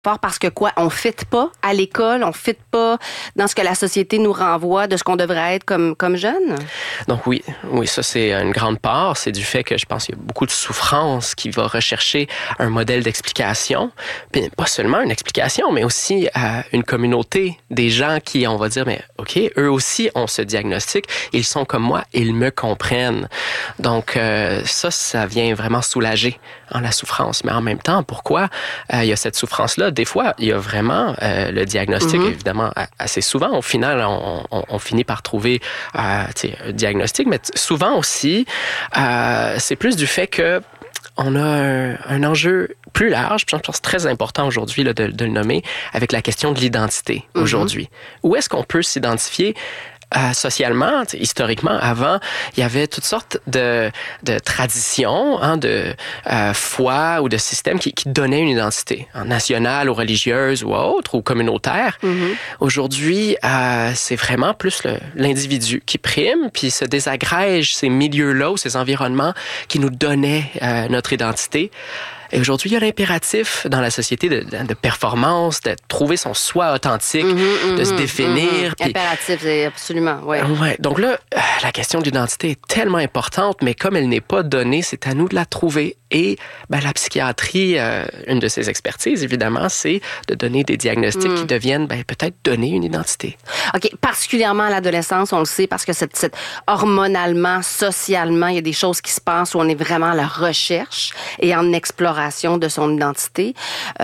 parce que quoi? On fit pas à l'école, on fit pas dans ce que la société nous renvoie de ce qu'on devrait être comme jeune? Donc oui, ça c'est une grande part. C'est du fait que je pense qu'il y a beaucoup de souffrance qui va rechercher un modèle d'explication. Puis pas seulement une explication, mais aussi une communauté, des gens qui, on va dire, mais OK, eux aussi ont ce diagnostic, ils sont comme moi, ils me comprennent. Donc ça vient vraiment soulager la souffrance. Mais en même temps, pourquoi il y a cette souffrance-là? Des fois, il y a vraiment le diagnostic, évidemment, assez souvent. Au final, on finit par trouver un diagnostic, mais souvent aussi, c'est plus du fait que on a un enjeu plus large, je pense que c'est très important aujourd'hui là, de le nommer, avec la question de l'identité aujourd'hui. Où est-ce qu'on peut s'identifier socialement, historiquement, avant, il y avait toutes sortes de traditions, de foi ou de systèmes qui donnaient une identité, nationale ou religieuse ou autre, ou communautaire. Aujourd'hui, c'est vraiment plus l'individu qui prime, puis se désagrège ces milieux-là ou ces environnements qui nous donnaient notre identité. Et aujourd'hui, il y a l'impératif dans la société de performance, de trouver son soi authentique, de se définir. Puis... Impératif, c'est absolument, oui. Ouais. Donc là, la question de l'identité est tellement importante, mais comme elle n'est pas donnée, c'est à nous de la trouver. Et la psychiatrie, une de ses expertises, évidemment, c'est de donner des diagnostics qui deviennent peut-être donner une identité. OK. Particulièrement à l'adolescence, on le sait, parce que cette hormonalement, socialement, il y a des choses qui se passent où on est vraiment à la recherche et en exploration de son identité.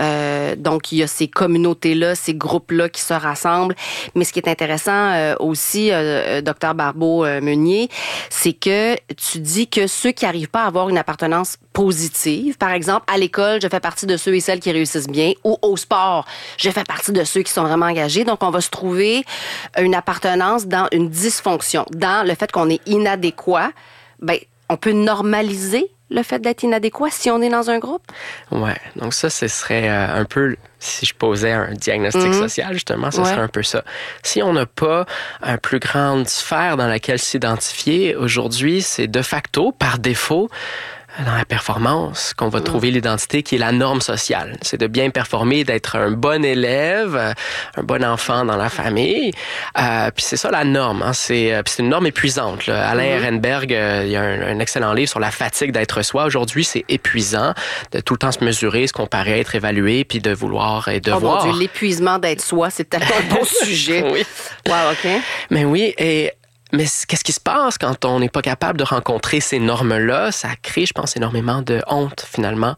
Donc, il y a ces communautés-là, ces groupes-là qui se rassemblent. Mais ce qui est intéressant aussi, Dr Barbeau-Meunier, c'est que tu dis que ceux qui n'arrivent pas à avoir une appartenance positive, par exemple, à l'école, je fais partie de ceux et celles qui réussissent bien, ou au sport, je fais partie de ceux qui sont vraiment engagés. Donc, on va se trouver une appartenance dans une dysfonction, dans le fait qu'on est inadéquat. On peut normaliser le fait d'être inadéquat si on est dans un groupe? Ouais. Donc ça, ce serait un peu, si je posais un diagnostic social, justement, ce serait un peu ça. Si on n'a pas une plus grande sphère dans laquelle s'identifier, aujourd'hui, c'est de facto, par défaut, dans la performance qu'on va trouver l'identité qui est la norme sociale. C'est de bien performer, d'être un bon élève, un bon enfant dans la famille. Puis c'est ça la norme. C'est une norme épuisante. Là. Alain Ehrenberg, il y a un excellent livre sur la fatigue d'être soi. Aujourd'hui, c'est épuisant de tout le temps se mesurer, se comparer, être évalué, puis de vouloir et de voir. Mon Dieu, l'épuisement d'être soi, c'est tellement un bon sujet. Oui. Wow, OK. Mais oui, mais qu'est-ce qui se passe quand on n'est pas capable de rencontrer ces normes-là? Ça crée, je pense, énormément de honte, finalement.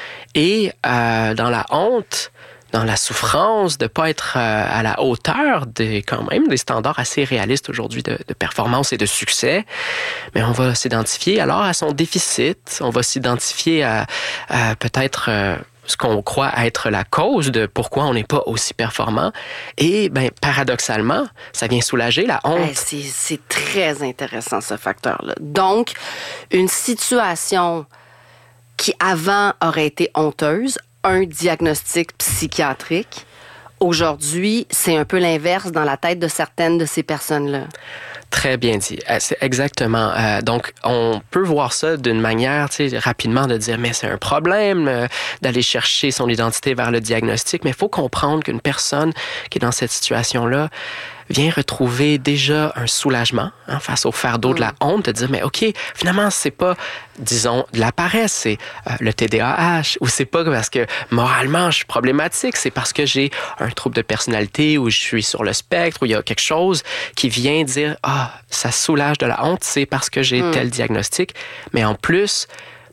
Et dans la honte, dans la souffrance de ne pas être à la hauteur quand même des standards assez réalistes aujourd'hui de performance et de succès, mais on va s'identifier alors à son déficit. On va s'identifier à peut-être... ce qu'on croit être la cause de pourquoi on n'est pas aussi performant. Et paradoxalement, ça vient soulager la honte. C'est très intéressant, ce facteur-là. Donc, une situation qui avant aurait été honteuse, un diagnostic psychiatrique, aujourd'hui, c'est un peu l'inverse dans la tête de certaines de ces personnes-là. Très bien dit. C'est exactement. Donc, on peut voir ça d'une manière, rapidement de dire, mais c'est un problème d'aller chercher son identité vers le diagnostic, mais il faut comprendre qu'une personne qui est dans cette situation-là vient retrouver déjà un soulagement face au fardeau de la honte, de dire, mais OK, finalement, c'est pas, disons, de la paresse, c'est le TDAH, ou c'est pas parce que moralement, je suis problématique, c'est parce que j'ai un trouble de personnalité, ou je suis sur le spectre, ou il y a quelque chose qui vient dire, ça soulage de la honte, c'est parce que j'ai tel diagnostic, mais en plus...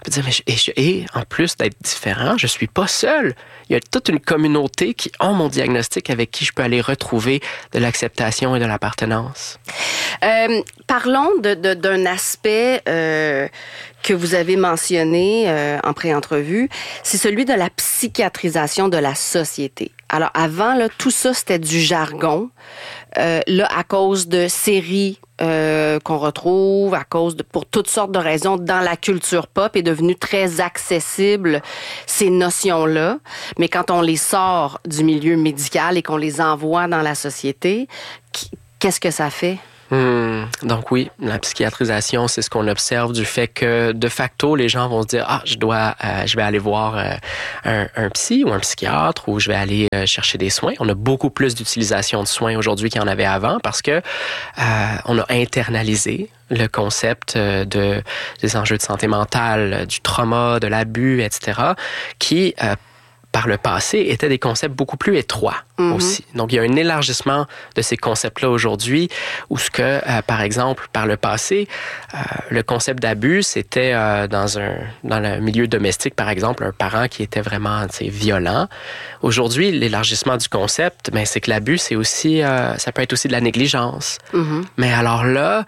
Et en plus d'être différent, je suis pas seul. Il y a toute une communauté qui ont mon diagnostic avec qui je peux aller retrouver de l'acceptation et de l'appartenance. Parlons d'un aspect que vous avez mentionné en pré-entrevue, c'est celui de la psychiatrisation de la société. Alors avant, là, tout ça, c'était du jargon. Là, à cause de séries qu'on retrouve, pour toutes sortes de raisons, dans la culture pop, est devenu très accessible, ces notions-là. Mais quand on les sort du milieu médical et qu'on les envoie dans la société, qu'est-ce que ça fait? Donc oui, la psychiatrisation, c'est ce qu'on observe du fait que, de facto, les gens vont se dire « Ah, je vais aller voir un psy ou un psychiatre ou je vais aller chercher des soins. » On a beaucoup plus d'utilisation de soins aujourd'hui qu'il y en avait avant parce que on a internalisé le concept des enjeux de santé mentale, du trauma, de l'abus, etc., qui par le passé, étaient des concepts beaucoup plus étroits aussi. Donc, il y a un élargissement de ces concepts-là aujourd'hui où ce que, par exemple, par le passé, le concept d'abus, c'était dans le milieu domestique, par exemple, un parent qui était vraiment violent. Aujourd'hui, l'élargissement du concept, ben, c'est que l'abus, c'est aussi, ça peut être aussi de la négligence. Mais alors là,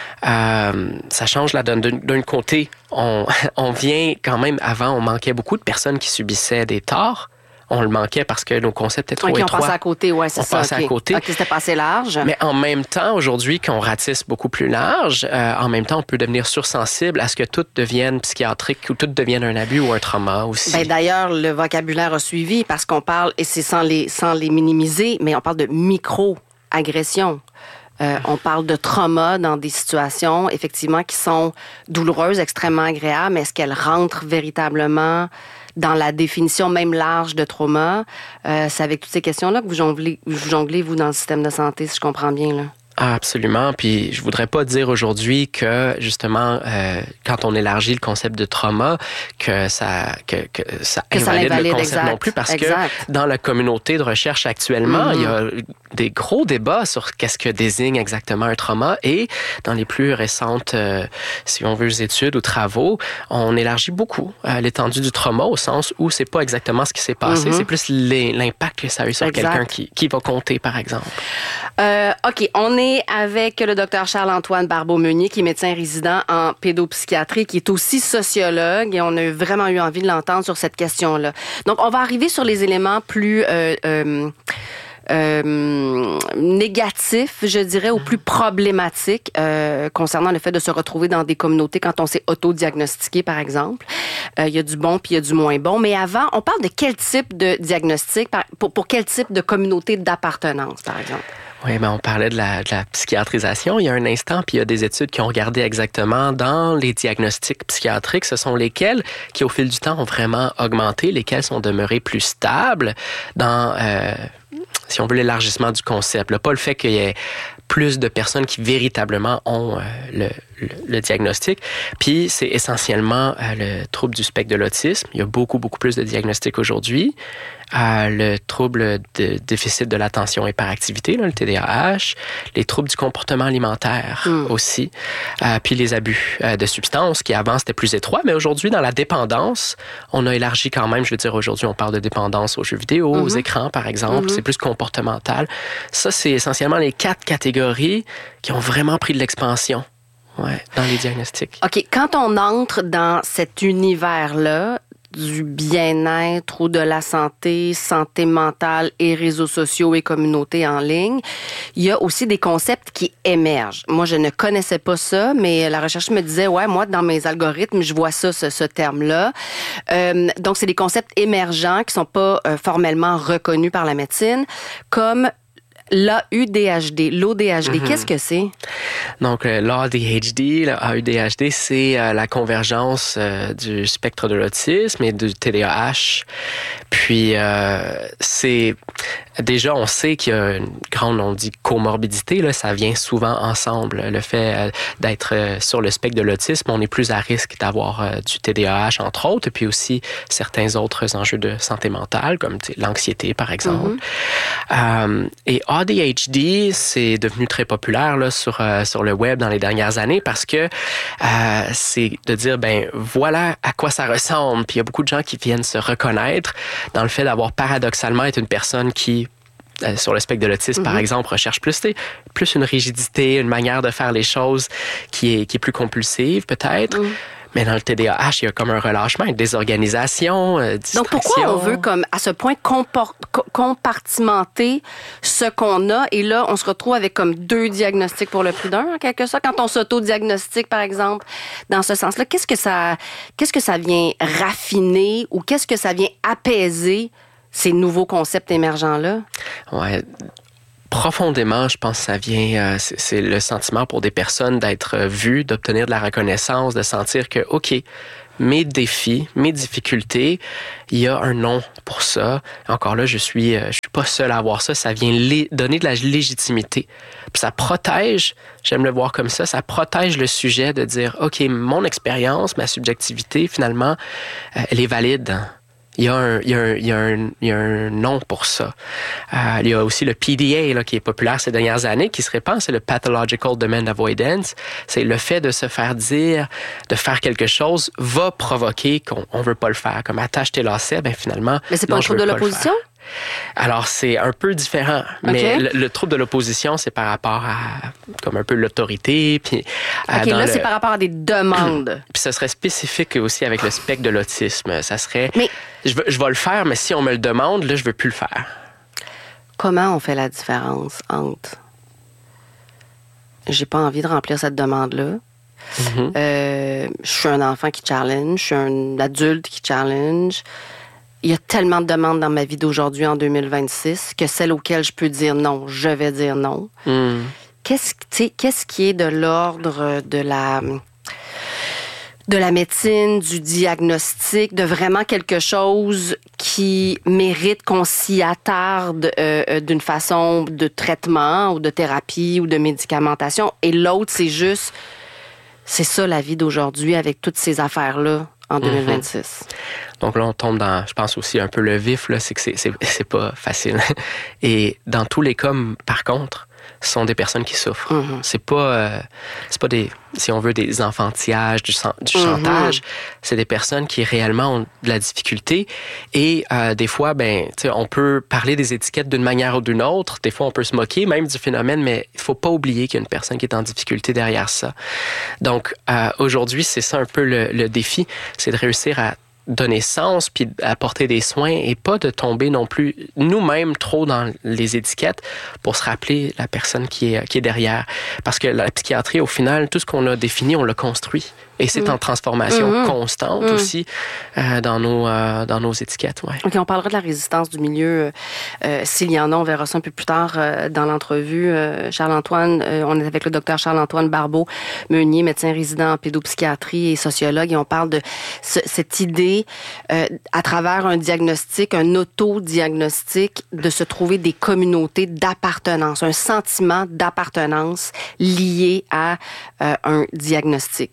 ça change la donne. D'un côté, on vient quand même, avant, on manquait beaucoup de personnes qui subissaient des torts. On le manquait parce que nos concepts étaient trop étroits. On passait à côté, ouais, c'est ça. On passait à côté. OK, c'était pas assez large. Mais en même temps, aujourd'hui, qu'on ratisse beaucoup plus large, en même temps, on peut devenir sursensible à ce que tout devienne psychiatrique ou tout devienne un abus ou un trauma aussi. Ben, d'ailleurs, le vocabulaire a suivi parce qu'on parle, et c'est sans les minimiser, mais on parle de micro-agressions. On parle de trauma dans des situations, effectivement, qui sont douloureuses, extrêmement agréables, mais est-ce qu'elles rentrent véritablement dans la définition même large de trauma? C'est avec toutes ces questions-là que vous jonglez, vous, dans le système de santé, si je comprends bien, là. Ah, absolument. Puis je voudrais pas dire aujourd'hui que justement quand on élargit le concept de trauma que ça invalide le concept exact, non plus parce que dans la communauté de recherche actuellement, il y a des gros débats sur qu'est-ce que désigne exactement un trauma et dans les plus récentes si on veut études ou travaux, on élargit beaucoup l'étendue du trauma au sens où c'est pas exactement ce qui s'est passé, c'est plus l'impact que ça a eu sur quelqu'un qui va compter par exemple. OK, on est avec le Dr Charles-Antoine Barbeau-Meunier, qui est médecin résident en pédopsychiatrie, qui est aussi sociologue, et on a vraiment eu envie de l'entendre sur cette question-là. Donc, on va arriver sur les éléments plus négatifs, je dirais, ou plus problématiques concernant le fait de se retrouver dans des communautés quand on s'est autodiagnostiqué, par exemple. Il y a du bon puis il y a du moins bon. Mais avant, on parle de quel type de diagnostic, pour quel type de communauté d'appartenance, par exemple? Oui, ben on parlait de la psychiatrisation il y a un instant, puis il y a des études qui ont regardé exactement dans les diagnostics psychiatriques, ce sont lesquels qui, au fil du temps, ont vraiment augmenté, lesquels sont demeurés plus stables dans, si on veut, l'élargissement du concept. Là, pas le fait qu'il y ait plus de personnes qui véritablement ont le diagnostic. Puis, c'est essentiellement le trouble du spectre de l'autisme. Il y a beaucoup plus de diagnostics aujourd'hui. Le trouble de déficit de l'attention hyperactivité, là, le TDAH, les troubles du comportement alimentaire aussi, puis les abus de substances qui avant c'était plus étroit, mais aujourd'hui dans la dépendance, on a élargi quand même, je veux dire aujourd'hui on parle de dépendance aux jeux vidéo, aux écrans par exemple, c'est plus comportemental. Ça c'est essentiellement les 4 catégories qui ont vraiment pris de l'expansion. Ouais, dans les diagnostics. OK, quand on entre dans cet univers-là, du bien-être ou de la santé mentale et réseaux sociaux et communautés en ligne, il y a aussi des concepts qui émergent. Moi, je ne connaissais pas ça, mais la recherche me disait, ouais, moi, dans mes algorithmes, je vois ça, ce terme-là. Donc, c'est des concepts émergents qui sont pas formellement reconnus par la médecine, comme l'AUDHD. L'ODHD, qu'est-ce que c'est? Donc, l'ADHD, l'AUDHD, c'est la convergence du spectre de l'autisme et du TDAH. Puis, c'est... Déjà, on sait qu'il y a une grande, on dit, comorbidité. Là, ça vient souvent ensemble. Le fait d'être sur le spectre de l'autisme, on est plus à risque d'avoir du TDAH, entre autres, et puis aussi certains autres enjeux de santé mentale, comme l'anxiété, par exemple. Et ADHD, c'est devenu très populaire là, sur le web dans les dernières années parce que c'est de dire, ben voilà à quoi ça ressemble. Puis il y a beaucoup de gens qui viennent se reconnaître dans le fait d'avoir paradoxalement été une personne qui sur le spectre de l'autisme, par exemple, recherche plus une rigidité, une manière de faire les choses qui est plus compulsive, peut-être. Mais dans le TDAH, il y a comme un relâchement, une désorganisation, distraction. Donc, pourquoi on veut, comme à ce point, compartimenter ce qu'on a? Et là, on se retrouve avec comme 2 diagnostics pour le prix d'un, en quelque sorte. Quand on s'auto-diagnostique, par exemple, dans ce sens-là, qu'est-ce que ça vient raffiner ou qu'est-ce que ça vient apaiser ces nouveaux concepts émergents-là? Ouais. Profondément, je pense que ça vient, c'est le sentiment pour des personnes d'être vues, d'obtenir de la reconnaissance, de sentir que, OK, mes défis, mes difficultés, il y a un nom pour ça. Encore là, je suis pas seul à avoir ça. Ça vient donner de la légitimité. Puis ça protège, j'aime le voir comme ça protège le sujet de dire, OK, mon expérience, ma subjectivité, finalement, elle est valide. Il y a un nom pour ça. Il y a aussi le PDA là, qui est populaire ces dernières années, qui se répand, c'est le Pathological Demand Avoidance. C'est le fait de se faire dire, de faire quelque chose va provoquer qu'on veut pas le faire. Comme attache tes lacets, ben finalement... Mais c'est pas un trouble de l'opposition? Alors, c'est un peu différent. Okay. Mais le trouble de l'opposition, c'est par rapport à comme un peu l'autorité. Puis, OK, là, c'est par rapport à des demandes. Puis ça serait spécifique aussi avec le spectre de l'autisme. Ça serait... Mais... Je vais le faire, mais si on me le demande, là, je veux plus le faire. Comment on fait la différence entre... J'ai pas envie de remplir cette demande-là. Mm-hmm. Je suis un enfant qui challenge. Je suis un adulte qui challenge. Il y a tellement de demandes dans ma vie d'aujourd'hui, en 2026, que celles auxquelles je peux dire non, je vais dire non. Mm. Qu'est-ce qui est de l'ordre de la médecine, du diagnostic, de vraiment quelque chose qui mérite qu'on s'y attarde d'une façon de traitement ou de thérapie ou de médicamentation. Et l'autre, c'est ça la vie d'aujourd'hui avec toutes ces affaires-là en 2026. Mm-hmm. Donc là, on tombe dans, je pense aussi un peu le vif, là, c'est que c'est pas facile. Et dans tous les cas, par contre, ce sont des personnes qui souffrent. Mm-hmm. C'est pas des, si on veut, des enfantillages, du chantage. Mm-hmm. C'est des personnes qui réellement ont de la difficulté. Et des fois, on peut parler des étiquettes d'une manière ou d'une autre. Des fois, on peut se moquer même du phénomène, mais il faut pas oublier qu'il y a une personne qui est en difficulté derrière ça. Donc, aujourd'hui, c'est ça un peu le défi, c'est de réussir à donner sens puis apporter des soins et pas de tomber non plus nous-mêmes trop dans les étiquettes pour se rappeler la personne qui est derrière. Parce que la psychiatrie, au final, tout ce qu'on a défini, on l'a construit. Et c'est en transformation constante aussi dans nos étiquettes. Ouais. OK, on parlera de la résistance du milieu. S'il y en a, on verra ça un peu plus tard dans l'entrevue. Charles-Antoine, on est avec le docteur Charles-Antoine Barbeau-Meunier, médecin résident en pédopsychiatrie et sociologue, et on parle de cette idée, à travers un diagnostic, un autodiagnostic, de se trouver des communautés d'appartenance, un sentiment d'appartenance lié à un diagnostic.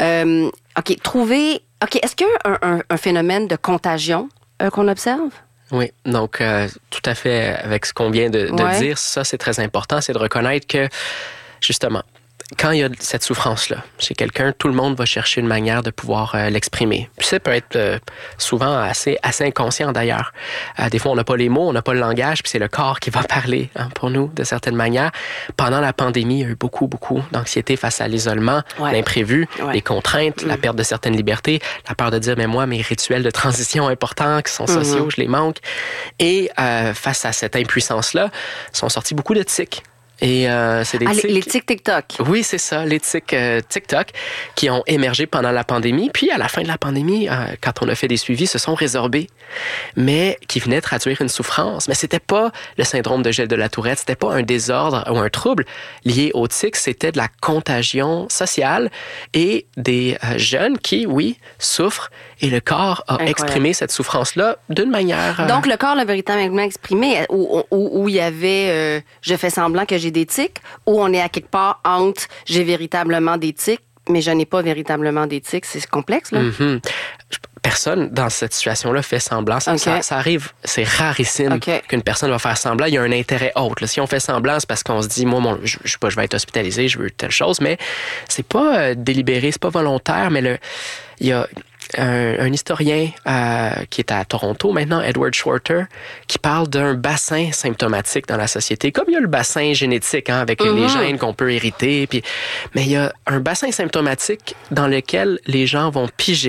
OK, est-ce qu'il y a un phénomène de contagion qu'on observe? Oui, donc tout à fait avec ce qu'on vient de dire, ça c'est très important, c'est de reconnaître que, justement, quand il y a cette souffrance-là chez quelqu'un, tout le monde va chercher une manière de pouvoir l'exprimer. Puis ça peut être souvent assez inconscient d'ailleurs. Des fois, on n'a pas les mots, on n'a pas le langage, puis c'est le corps qui va parler pour nous de certaines manières. Pendant la pandémie, il y a eu beaucoup d'anxiété face à l'isolement, l'imprévu, les contraintes, la perte de certaines libertés, la peur de dire, mais moi, mes rituels de transition importants qui sont sociaux, je les manque. Et face à cette impuissance-là, sont sortis beaucoup de tics. Et c'est des tics... Les tics TikTok. Oui, c'est ça, les tics TikTok qui ont émergé pendant la pandémie. Puis à la fin de la pandémie, quand on a fait des suivis, se sont résorbés, mais qui venaient traduire une souffrance. Mais c'était pas le syndrome de Gilles de la Tourette, c'était pas un désordre ou un trouble lié aux tics, c'était de la contagion sociale et des jeunes qui, oui, souffrent. Et le corps a exprimé cette souffrance-là d'une manière... Donc, le corps l'a véritablement exprimé, où il y avait je fais semblant que j'ai des tics, ou on est à quelque part entre j'ai véritablement des tics, mais je n'ai pas véritablement des tics. C'est complexe, là? Mm-hmm. Personne dans cette situation-là fait semblant. Ça arrive, c'est rarissime qu'une personne va faire semblant. Il y a un intérêt autre. Là. Si on fait semblant, c'est parce qu'on se dit, moi, je vais être hospitalisé, je veux telle chose, mais c'est pas délibéré, c'est pas volontaire, mais il y a un historien qui est à Toronto maintenant, Edward Shorter, qui parle d'un bassin symptomatique dans la société. Comme il y a le bassin génétique avec les gènes qu'on peut hériter, mais il y a un bassin symptomatique dans lequel les gens vont piger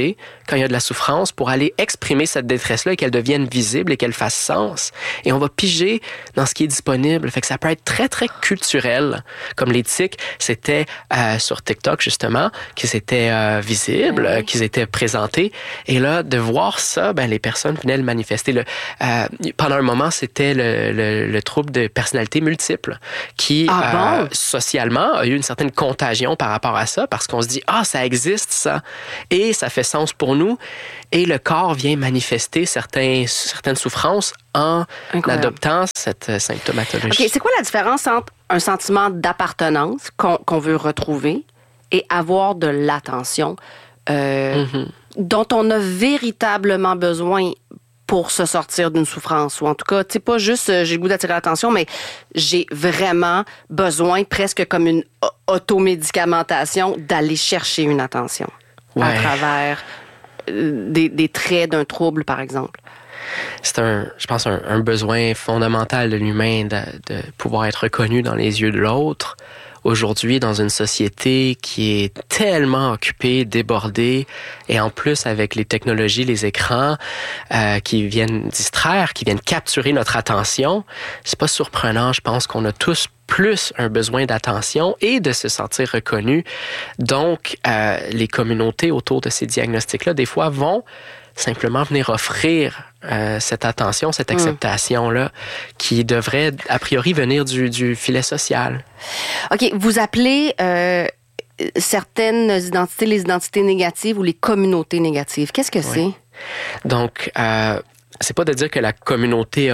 quand il y a de la souffrance pour aller exprimer cette détresse-là et qu'elle devienne visible et qu'elle fasse sens. Et on va piger dans ce qui est disponible. Fait que ça peut être très, très culturel. Comme les tics, c'était sur TikTok, justement, qu'ils étaient visibles, qu'ils étaient présentés. Et là, de voir ça, les personnes venaient le manifester. Pendant un moment, c'était le trouble de personnalité multiple qui, socialement, a eu une certaine contagion par rapport à ça parce qu'on se dit, ça existe, ça. Et ça fait sens pour nous. Et le corps vient manifester certaines souffrances en adoptant cette symptomatologie. OK, c'est quoi la différence entre un sentiment d'appartenance qu'on veut retrouver et avoir de l'attention dont on a véritablement besoin pour se sortir d'une souffrance? Ou en tout cas, tu sais, pas juste j'ai le goût d'attirer l'attention, mais j'ai vraiment besoin, presque comme une automédicamentation, d'aller chercher une attention à travers des traits d'un trouble, par exemple. C'est je pense, un besoin fondamental de l'humain de pouvoir être reconnu dans les yeux de l'autre. Aujourd'hui, dans une société qui est tellement occupée, débordée, et en plus avec les technologies, les écrans qui viennent distraire, qui viennent capturer notre attention, c'est pas surprenant, je pense qu'on a tous plus un besoin d'attention et de se sentir reconnu. Donc, les communautés autour de ces diagnostics-là, des fois, vont simplement venir offrir cette attention, cette acceptation-là, qui devrait, a priori, venir du filet social. OK. Vous appelez certaines identités les identités négatives ou les communautés négatives. Qu'est-ce que c'est? Donc, c'est pas de dire que la communauté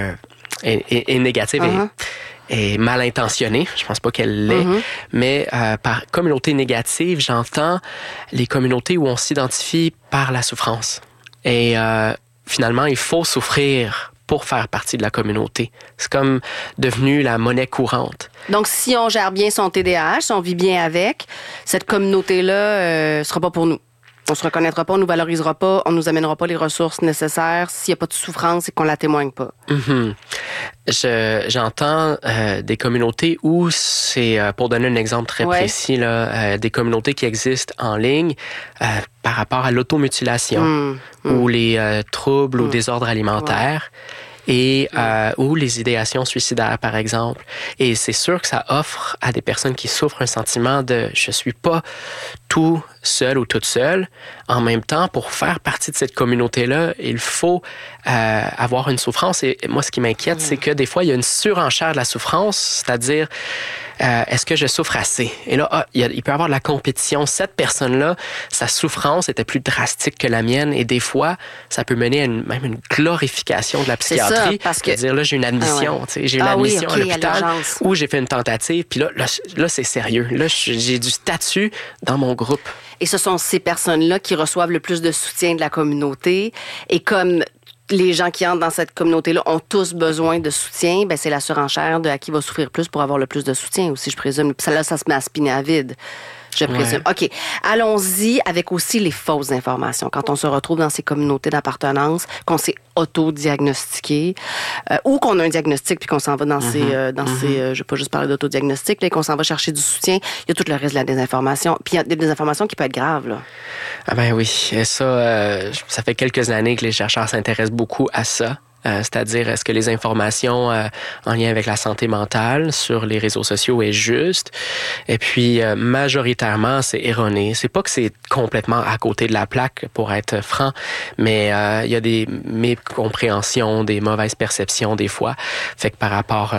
est négative est mal intentionnée. Je pense pas qu'elle l'est. Mais par communauté négative, j'entends les communautés où on s'identifie par la souffrance. Et finalement, il faut souffrir pour faire partie de la communauté. C'est comme devenu la monnaie courante. Donc, si on gère bien son TDAH, si on vit bien avec, cette communauté-là sera pas pour nous. On se reconnaîtra pas, on nous valorisera pas, on nous amènera pas les ressources nécessaires s'il y a pas de souffrance et qu'on la témoigne pas. J'entends des communautés où c'est, pour donner un exemple très précis, là, des communautés qui existent en ligne par rapport à l'automutilation ou les troubles ou désordres alimentaires. Et ou les idéations suicidaires, par exemple. Et c'est sûr que ça offre à des personnes qui souffrent un sentiment de « je suis pas tout seul ou toute seule ». En même temps, pour faire partie de cette communauté-là, il faut avoir une souffrance. Et moi, ce qui m'inquiète, c'est que des fois, il y a une surenchère de la souffrance, c'est-à-dire est-ce que je souffre assez? Et là, il peut y avoir de la compétition. Cette personne-là, sa souffrance était plus drastique que la mienne. Et des fois, ça peut mener à même une glorification de la psychiatrie. C'est ça, parce que... dire, là, j'ai une admission. J'ai une admission à l'hôpital où j'ai fait une tentative. Puis là, c'est sérieux. Là, j'ai du statut dans mon groupe. Et ce sont ces personnes-là qui reçoivent le plus de soutien de la communauté. Et comme les gens qui entrent dans cette communauté-là ont tous besoin de soutien, c'est la surenchère de à qui va souffrir plus pour avoir le plus de soutien aussi, je présume. Puis ça se met à spinner à vide, je présume. OK. Allons-y avec aussi les fausses informations. Quand on se retrouve dans ces communautés d'appartenance, qu'on s'est auto-diagnostiqué, ou qu'on a un diagnostic puis qu'on s'en va dans ces... je vais pas juste parler d'autodiagnostic, là, qu'on s'en va chercher du soutien. Il y a tout le reste de la désinformation. Puis il y a des désinformations qui peuvent être graves, là. Ah ben oui. Et ça fait quelques années que les chercheurs s'intéressent beaucoup à ça. C'est-à-dire, est-ce que les informations en lien avec la santé mentale sur les réseaux sociaux est juste? Et puis, majoritairement, c'est erroné. C'est pas que c'est complètement à côté de la plaque, pour être franc, mais il y a des mécompréhensions, des mauvaises perceptions des fois. Fait que par rapport,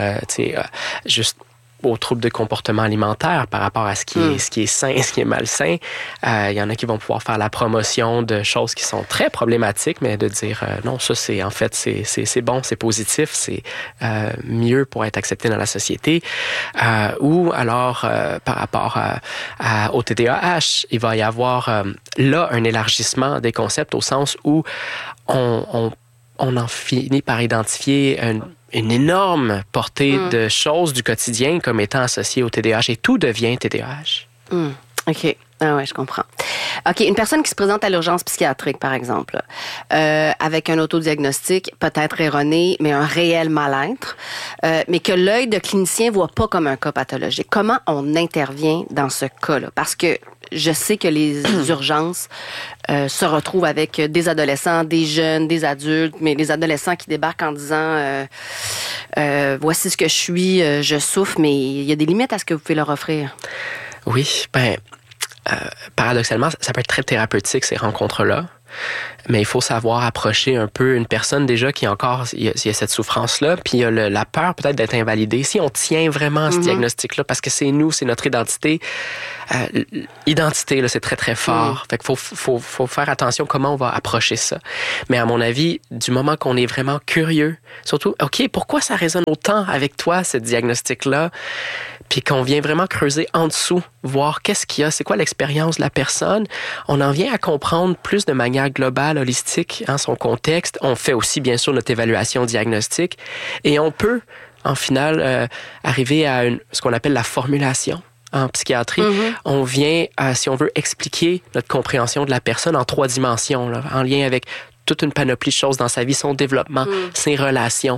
juste aux troubles de comportement alimentaire, par rapport à ce qui est sain et ce qui est malsain, il y en a qui vont pouvoir faire la promotion de choses qui sont très problématiques, mais de dire non, ça c'est en fait c'est bon, c'est positif, c'est mieux pour être accepté dans la société. Ou alors par rapport au TDAH, il va y avoir là un élargissement des concepts au sens où on en finit par identifier une énorme portée de choses du quotidien comme étant associées au TDAH et tout devient TDAH. OK. Ah ouais, je comprends. OK, une personne qui se présente à l'urgence psychiatrique, par exemple, avec un autodiagnostic peut-être erroné, mais un réel mal-être, mais que l'œil de clinicien voit pas comme un cas pathologique. Comment on intervient dans ce cas-là? Parce que je sais que les urgences se retrouvent avec des adolescents, des jeunes, des adultes, mais les adolescents qui débarquent en disant voici ce que je suis, je souffre, mais il y a des limites à ce que vous pouvez leur offrir. Oui, paradoxalement, ça peut être très thérapeutique, ces rencontres-là. Mais il faut savoir approcher un peu une personne déjà qui il y a cette souffrance-là, puis il y a la peur peut-être d'être invalidé. Si on tient vraiment à ce diagnostic-là, parce que c'est nous, c'est notre identité, identité, là, c'est très, très fort. Fait qu'il faut faire attention comment on va approcher ça. Mais à mon avis, du moment qu'on est vraiment curieux, surtout, OK, pourquoi ça résonne autant avec toi, ce diagnostic-là? Puis qu'on vient vraiment creuser en dessous, voir qu'est-ce qu'il y a, c'est quoi l'expérience de la personne. On en vient à comprendre plus de manière globale, holistique, son contexte. On fait aussi, bien sûr, notre évaluation diagnostique. Et on peut, en final, arriver à ce qu'on appelle la formulation. En psychiatrie, on vient, si on veut, expliquer notre compréhension de la personne en 3 dimensions, là, en lien avec toute une panoplie de choses dans sa vie, son développement, ses relations,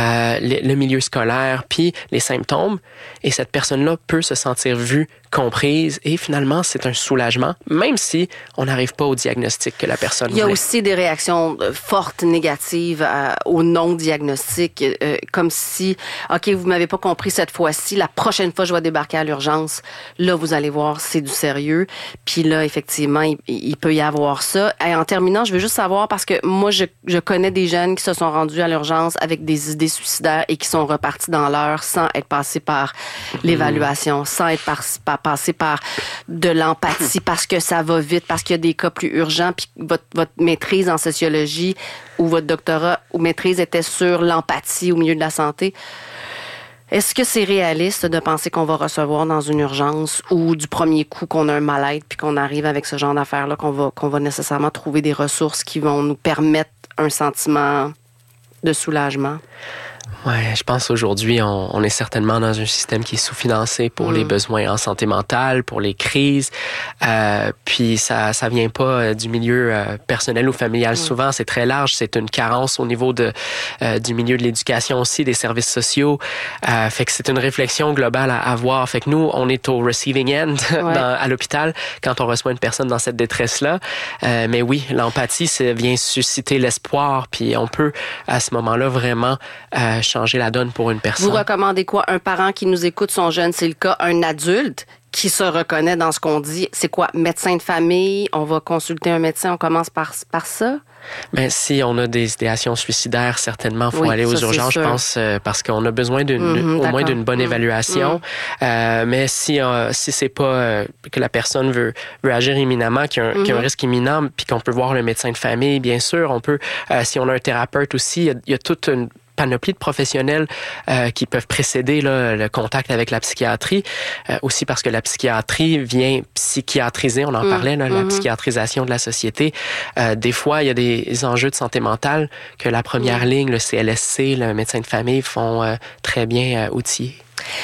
le milieu scolaire, puis les symptômes. Et cette personne-là peut se sentir vue, comprise, et finalement, c'est un soulagement, même si on n'arrive pas au diagnostic que la personne voulait. Il y a aussi des réactions fortes, négatives au non-diagnostic, comme si, OK, vous m'avez pas compris cette fois-ci, la prochaine fois, je vais débarquer à l'urgence. Là, vous allez voir, c'est du sérieux. Puis là, effectivement, il peut y avoir ça. Et en terminant, je veux juste savoir, parce que moi, je connais des jeunes qui se sont rendus à l'urgence avec des idées suicidaires et qui sont repartis dans l'heure sans être passés par l'évaluation, sans être passer par de l'empathie parce que ça va vite, parce qu'il y a des cas plus urgents, puis votre maîtrise en sociologie ou votre doctorat ou maîtrise était sur l'empathie au milieu de la santé. Est-ce que c'est réaliste de penser qu'on va recevoir dans une urgence ou du premier coup qu'on a un mal-être puis qu'on arrive avec ce genre d'affaires-là, qu'on va nécessairement trouver des ressources qui vont nous permettre un sentiment de soulagement? Ouais, je pense aujourd'hui, on est certainement dans un système qui est sous-financé pour les besoins en santé mentale, pour les crises. Puis ça vient pas du milieu personnel ou familial. Souvent, c'est très large. C'est une carence au niveau du milieu de l'éducation aussi, des services sociaux. Fait que c'est une réflexion globale à avoir. Fait que nous, on est au receiving end à l'hôpital quand on reçoit une personne dans cette détresse-là. Mais oui, l'empathie, ça vient susciter l'espoir. Puis on peut, à ce moment-là, vraiment changer la donne pour une personne. Vous recommandez quoi? Un parent qui nous écoute, son jeune, c'est le cas. Un adulte qui se reconnaît dans ce qu'on dit, c'est quoi? Médecin de famille, on va consulter un médecin, on commence par ça? Ben, si on a des idéations suicidaires, certainement, il faut aller aux urgences, je pense, parce qu'on a besoin au moins d'une bonne évaluation. Mais si c'est pas que la personne veut agir imminemment, qu'il y a un risque imminent, puis qu'on peut voir le médecin de famille, bien sûr, on peut, si on a un thérapeute aussi, il y a toute une panoplie de professionnels qui peuvent précéder le contact avec la psychiatrie. Aussi parce que la psychiatrie vient psychiatriser, on en parlait, la psychiatrisation de la société. Des fois, il y a des enjeux de santé mentale que la première ligne, le CLSC, le médecin de famille, font très bien outiller.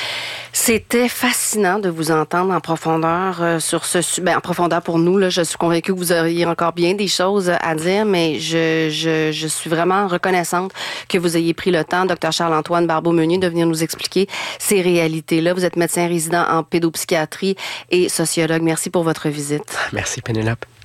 C'était fascinant de vous entendre en profondeur sur ce sujet. En profondeur pour nous, là, je suis convaincue que vous auriez encore bien des choses à dire, mais je suis vraiment reconnaissante que vous ayez pris le temps, Dr Charles-Antoine Barbeau-Meunier, de venir nous expliquer ces réalités-là. Vous êtes médecin résident en pédopsychiatrie et sociologue. Merci pour votre visite. Merci, Pénélope.